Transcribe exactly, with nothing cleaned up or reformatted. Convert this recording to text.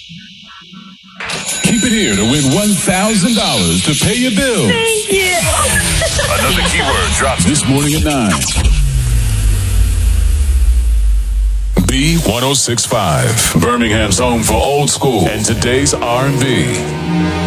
Keep it here to win one thousand dollars to pay your bills. Thank you. Another keyword drops This morning at nine. B one oh six point five, Birmingham's home for old school and today's R and B.